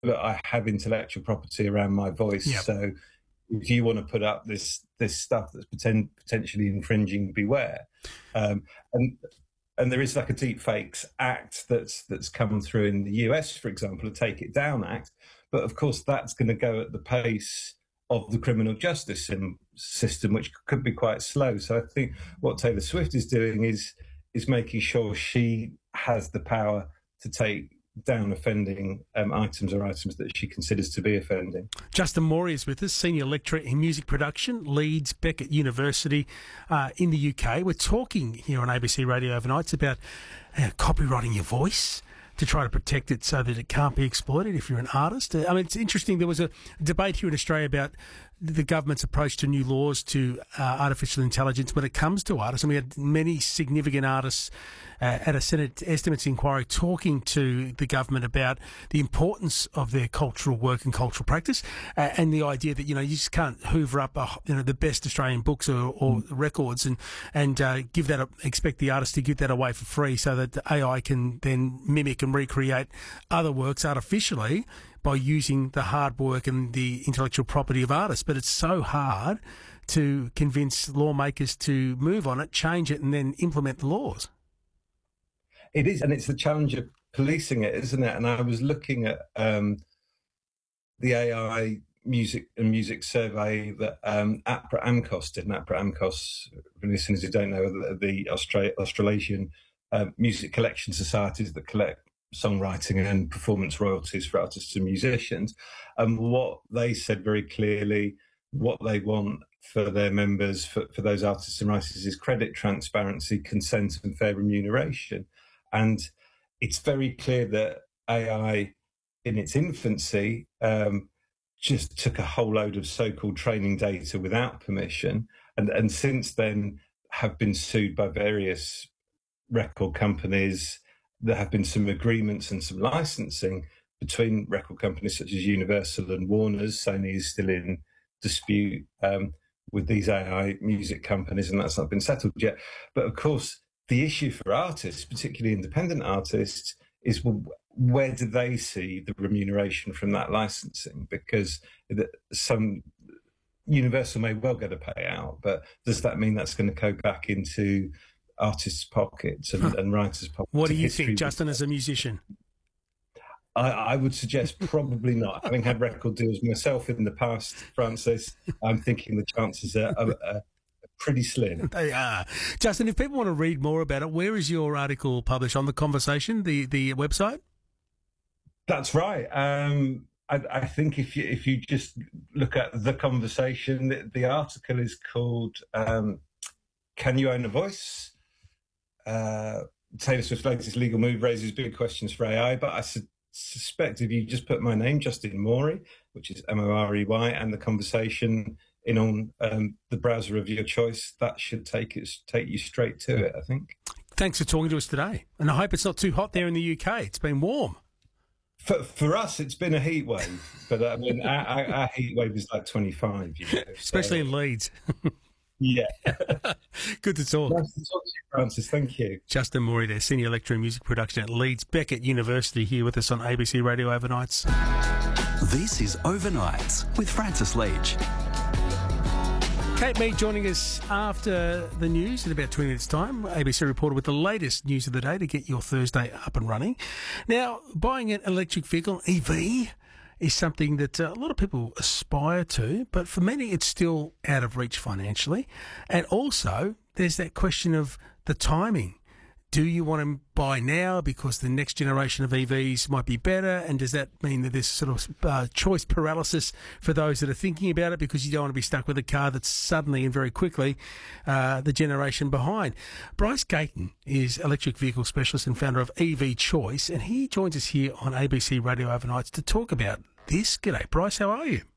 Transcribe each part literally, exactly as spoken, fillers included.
look, I have intellectual property around my voice, Yep. so if you want to put up this this stuff that's poten- potentially infringing, beware. Um, and and there is like a Deepfakes Act that's that's come through in the U S, for example, a Take It Down Act. But of course, that's going to go at the pace of the criminal justice system, which could be quite slow. So I think what Taylor Swift is doing is is making sure she has the power to take down offending um, items or items that she considers to be offending. Justin Morey is with us, Senior Lecturer in Music Production, Leeds Beckett University uh, in the U K. We're talking here on A B C Radio Overnights about uh, copywriting your voice to try to protect it so that it can't be exploited if you're an artist. I mean, it's interesting. There was a debate here in Australia about the government's approach to new laws to uh, artificial intelligence when it comes to artists. And we had many significant artists uh, at a Senate estimates inquiry talking to the government about the importance of their cultural work and cultural practice, uh, and the idea that, you know, you just can't hoover up, a, you know, the best Australian books or, or mm. records and, and uh, give that, expect the artist to give that away for free so that the A I can then mimic and recreate other works artificially by using the hard work and the intellectual property of artists. But it's so hard to convince lawmakers to move on it, change it, and then implement the laws. It is, and it's the challenge of policing it, isn't it? And I was looking at um, the A I music and music survey that um, APRA AMCOS did. And APRA AMCOS, for listeners who don't know, the, the Austra- Australasian uh, music collection societies that collect songwriting and performance royalties for artists and musicians. And what they said very clearly, what they want for their members, for, for those artists and writers, is credit transparency, consent and fair remuneration. And it's very clear that A I in its infancy um, just took a whole load of so-called training data without permission, and, and since then have been sued by various record companies. There have been some agreements and some licensing between record companies such as Universal and Warner's. Sony is still in dispute um, with these A I music companies, and that's not been settled yet. But of course, the issue for artists, particularly independent artists, is, well, where do they see the remuneration from that licensing? Because some Universal may well get a payout, but does that mean that's going to go back into artists' pockets and, and writers' pockets? What do you think, Justin, as a musician? I, I would suggest probably not. Having had record deals myself in the past, Francis, I'm thinking the chances are, are, are pretty slim. They are. Justin, if people want to read more about it, where is your article published? On The Conversation, the, the website? That's right. Um, I, I think if you if you just look at The Conversation, the, the article is called um, Can You Own a Voice? Uh, Taylor Swift's latest legal move raises big questions for A I, but I su- suspect if you just put my name, Justin Morey, which is M O R E Y, and The Conversation in on um, the browser of your choice, that should take it, take you straight to it, I think. Thanks for talking to us today. And I hope it's not too hot there in the U K. It's been warm. For, for us, it's been a heat wave, but I mean, our, our, our heat wave is like twenty-five, you know, especially so. in Leeds. Yeah. Good to talk. Nice to talk to you, Francis. Thank you. Justin Morey there, Senior Lecturer in Music Production at Leeds Beckett University, here with us on A B C Radio Overnights. This is Overnights with Francis Leach. Kate Mead joining us after the news in about twenty minutes' time. A B C reporter with the latest news of the day to get your Thursday up and running. Now, buying an electric vehicle, E V, is something that uh, a lot of people aspire to, but for many it's still out of reach financially. And also, there's that question of the timing. Do you want to buy now because the next generation of E Vs might be better? And does that mean that there's sort of uh, choice paralysis for those that are thinking about it because you don't want to be stuck with a car that's suddenly and very quickly uh, the generation behind? Bryce Gayton is electric vehicle specialist and founder of E V Choice, and he joins us here on A B C Radio Overnights to talk about this. G'day, Bryce. How are you?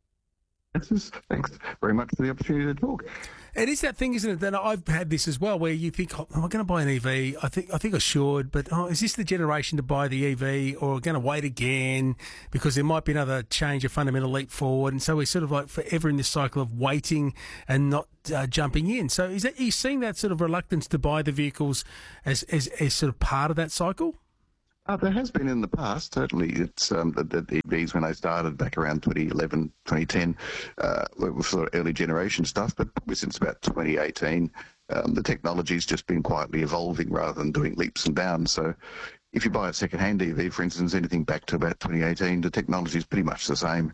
Thanks very much for the opportunity to talk. It is that thing, isn't it, that I've had this as well, where you think, oh, am I going to buy an E V? I think I think I should, but oh, is this the generation to buy the E V, or going to wait again because there might be another change, a fundamental leap forward? And so we're sort of like forever in this cycle of waiting and not uh, jumping in. So is that, are you seeing that sort of reluctance to buy the vehicles as, as, as sort of part of that cycle? Uh, there has been in the past, certainly. It's um, the, the E Vs when they started back around twenty eleven, twenty ten, uh, were sort of early generation stuff, but probably since about twenty eighteen, um, the technology's just been quietly evolving rather than doing leaps and bounds. So if you buy a second-hand E V, for instance, anything back to about twenty eighteen, the technology's pretty much the same.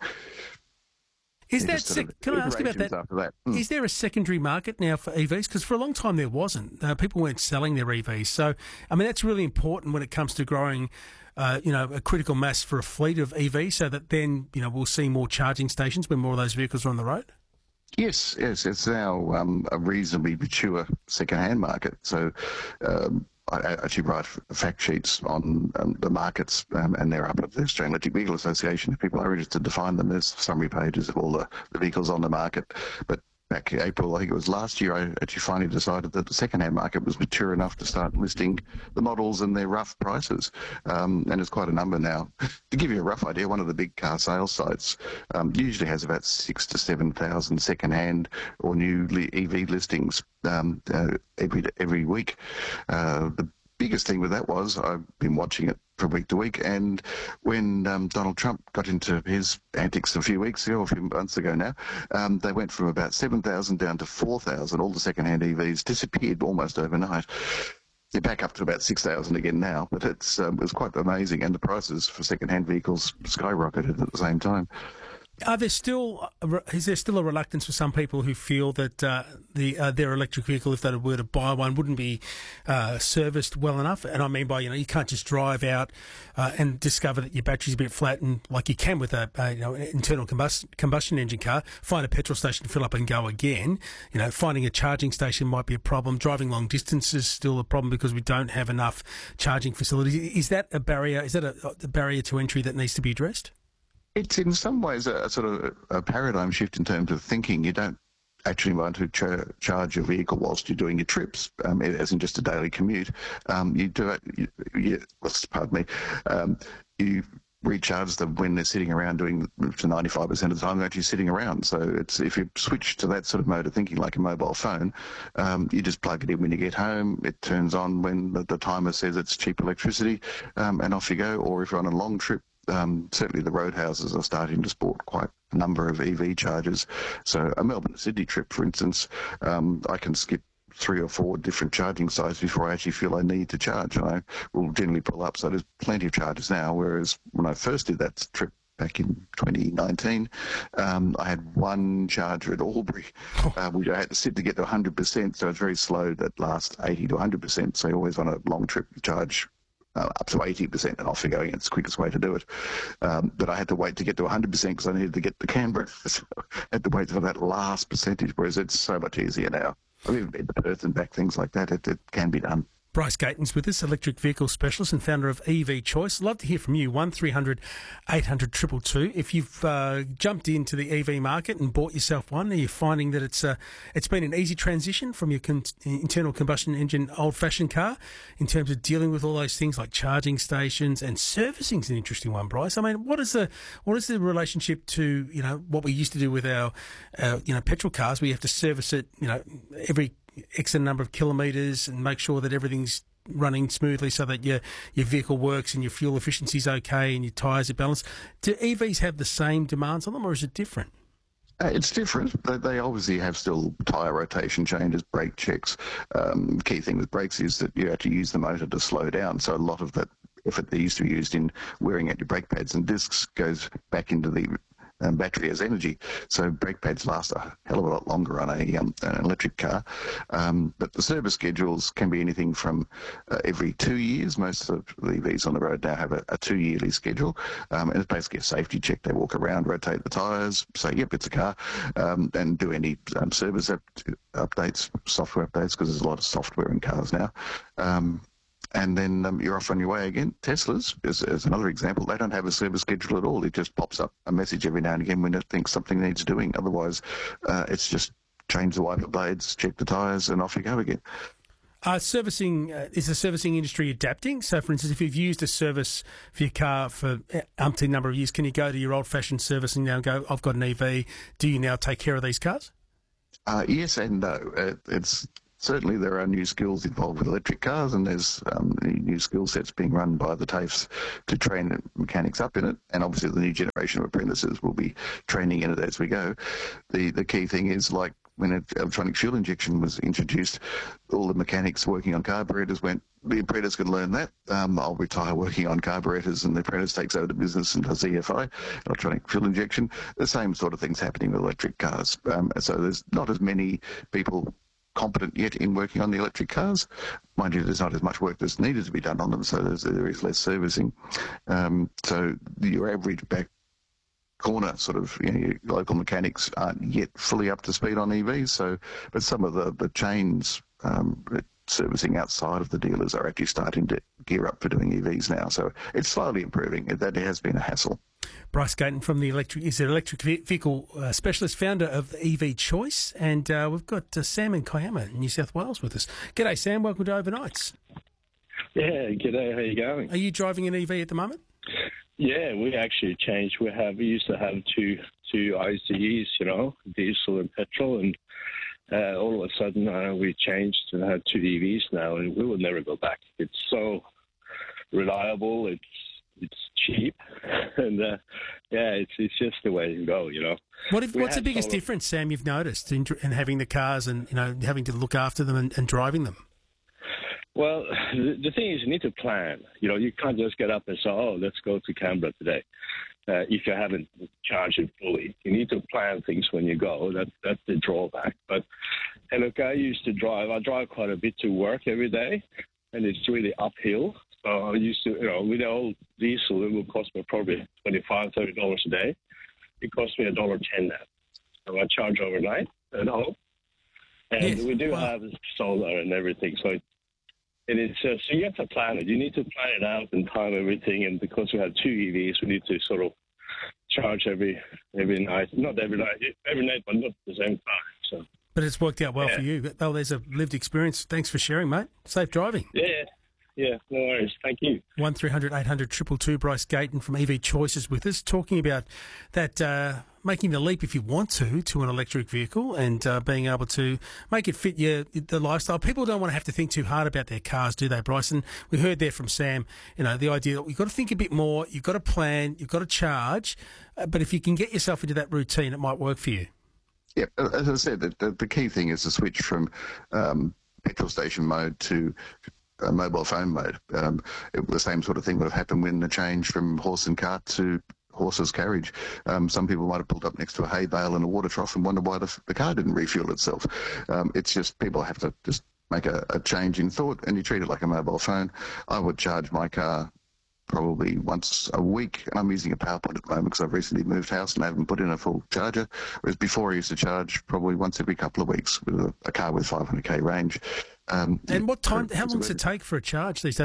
Is that sec- can I ask you about that? that. Mm. Is there a secondary market now for E Vs? Because for a long time there wasn't. Uh, people weren't selling their E Vs. So, I mean, that's really important when it comes to growing, uh, you know, a critical mass for a fleet of E Vs, so that then, you know, we'll see more charging stations when more of those vehicles are on the road. Yes, yes, it's now um, a reasonably mature second-hand market. So um, I actually write fact sheets on um, the markets, um, and they're up at the Australian Electric Vehicle Association. If people are interested to find them, there's summary pages of all the, the vehicles on the market. But back in April, I think it was last year, I actually finally decided that the second-hand market was mature enough to start listing the models and their rough prices. Um, and it's quite a number now. To give you a rough idea, one of the big car sales sites um, usually has about six to seven thousand second-hand or new E V listings um, uh, every every week. Uh, the biggest thing with that was I've been watching it from week to week, and when um, Donald Trump got into his antics a few weeks ago, or a few months ago now, um, they went from about seven thousand down to four thousand. All the second-hand E Vs disappeared almost overnight. They're back up to about six thousand again now, but it's, um, it was quite amazing, and the prices for second-hand vehicles skyrocketed at the same time. Are there still is there still a reluctance for some people who feel that uh, the uh, their electric vehicle, if they were to buy one, wouldn't be uh, serviced well enough? And I mean by, you know, you can't just drive out uh, and discover that your battery's a bit flat, and like you can with a, a you know internal combustion combustion engine car, find a petrol station, fill up and go again. You know, finding a charging station might be a problem. Driving long distances is still a problem because we don't have enough charging facilities. Is that a barrier? Is that a, a barrier to entry that needs to be addressed? It's in some ways a, a sort of a paradigm shift in terms of thinking. You don't actually want to ch- charge your vehicle whilst you're doing your trips, um, as in just a daily commute. Um, you do it, you, you, pardon me, um, you recharge them when they're sitting around doing to ninety-five percent of the time they're actually sitting around. So it's if you switch to that sort of mode of thinking like a mobile phone, um, you just plug it in when you get home, it turns on when the, the timer says it's cheap electricity, um, and off you go. Or if you're on a long trip, Um, certainly the roadhouses are starting to sport quite a number of E V chargers. So a Melbourne to Sydney trip, for instance, um, I can skip three or four different charging sites before I actually feel I need to charge. And I will generally pull up. So there's plenty of chargers now, whereas when I first did that trip back in twenty nineteen, um, I had one charger at Albury, uh, which I had to sit to get to one hundred percent. So it's very slow, that last eighty to one hundred percent. So you always on a long trip charge Uh, up to eighty percent, and off you're going. It's the quickest way to do it. Um, but I had to wait to get to one hundred percent because I needed to get to Canberra. So I had to wait for that last percentage, whereas it's so much easier now. I've even been to Perth and back, things like that. It, it can be done. Bryce Gaten's with us, electric vehicle specialist and founder of E V Choice. Love to hear from you, one three hundred eight hundred two two two. If you've uh, jumped into the E V market and bought yourself one, are you finding that it's uh, it's been an easy transition from your con- internal combustion engine old-fashioned car in terms of dealing with all those things like charging stations, and servicing is an interesting one, Bryce. I mean, what is the what is the relationship to, you know, what we used to do with our, uh, you know, petrol cars, where you have to service it, you know, every X number of kilometres and make sure that everything's running smoothly so that your your vehicle works and your fuel efficiency is okay and your tyres are balanced. Do E Vs have the same demands on them, or is it different? Uh, it's different. They, they obviously have still tyre rotation changes, brake checks. Um, key thing with brakes is that you have to use the motor to slow down. So a lot of that effort that used to be used in wearing out your brake pads and discs goes back into the Um, battery as energy. So brake pads last a hell of a lot longer on a um, an electric car. Um, but the service schedules can be anything from uh, every two years. Most of the E Vs on the road now have a, a two-yearly schedule. Um, and it's basically a safety check. They walk around, rotate the tyres, say, yep, it's a car, um, and do any um, service up- updates, software updates, because there's a lot of software in cars now. Um, And then um, you're off on your way again. Teslas, as, as another example, they don't have a service schedule at all. It just pops up a message every now and again when it thinks something needs doing. Otherwise, uh, it's just change the wiper blades, check the tyres, and off you go again. Uh, servicing, uh, is the servicing industry adapting? So, for instance, if you've used a service for your car for umpteen number of years, can you go to your old-fashioned servicing now and go, I've got an E V, do you now take care of these cars? Uh, yes and no. It, it's certainly there are new skills involved with electric cars, and there's um, new skill sets being run by the TAFEs to train mechanics up in it, and obviously the new generation of apprentices will be training in it as we go. The the key thing is, like when electronic fuel injection was introduced, all the mechanics working on carburetors went, the apprentice can learn that. Um, I'll retire working on carburetors, and the apprentice takes over the business and does E F I, electronic fuel injection. The same sort of thing's happening with electric cars. Um, so there's not as many people competent yet in working on the electric cars. Mind you, there's not as much work that's needed to be done on them, so there's, there is less servicing. Um, so your average back corner sort of, you know, your local mechanics aren't yet fully up to speed on E Vs. So, but some of the, the chains um, servicing outside of the dealers are actually starting to gear up for doing E Vs now. So it's slowly improving. That has been a hassle. Bryce Gayton from the electric is an electric vehicle uh, specialist, founder of the E V Choice, and uh, we've got uh, Sam in Kiama, New South Wales, with us. G'day, Sam. Welcome to Overnights. Yeah, g'day. How you going? Are you driving an E V at the moment? Yeah, we actually changed. We have we used to have two two I C Es, you know, diesel and petrol, and uh, all of a sudden uh, we changed and have two E Vs now, and we will never go back. It's so reliable. It's it's cheap, and uh, yeah, it's it's just the way to go, you know. What if, what's the biggest solar... difference, Sam, you've noticed in, in having the cars and, you know, having to look after them and, and driving them? Well, the, the thing is, you need to plan. You know, you can't just get up and say, oh, let's go to Canberra today, uh, if you haven't charged it fully. You need to plan things when you go. That, that's the drawback. But, and look, I used to drive. I drive quite a bit to work every day, and it's really uphill. So I used to, you know, with the old diesel, it would cost me probably twenty-five dollars, thirty dollars a day. It cost me one dollar ten now. So I charge overnight at home. And yes. we do wow. have solar and everything, so it, And it's uh, so you have to plan it. You need to plan it out and time everything. And because we have two E Vs, we need to sort of charge every every night. Not every night, every night, but not at the same time. So. But it's worked out well yeah. for you. Oh, there's a lived experience. Thanks for sharing, mate. Safe driving. Yeah, yeah, no worries. Thank you. one three hundred eight hundred two two two. Bryce Gayton from E V Choices with us, talking about that, uh, making the leap if you want to, to an electric vehicle, and uh, being able to make it fit your the lifestyle. People don't want to have to think too hard about their cars, do they, Bryson? We heard there from Sam, you know, the idea that you've got to think a bit more, you've got to plan, you've got to charge, uh, but if you can get yourself into that routine, it might work for you. Yeah, as I said, the, the key thing is to switch from um, petrol station mode to uh, mobile phone mode. Um, it, the same sort of thing would have happened when the change from horse and cart to horse's carriage. Um, some people might have pulled up next to a hay bale and a water trough and wonder why the, the car didn't refuel itself. Um, it's just people have to just make a, a change in thought, and you treat it like a mobile phone. I would charge my car probably once a week, and I'm using a power point at the moment because I've recently moved house and I haven't put in a full charger, whereas before I used to charge probably once every couple of weeks with a, a car with five hundred k range. Um, and what time, how long does it take for a charge these days?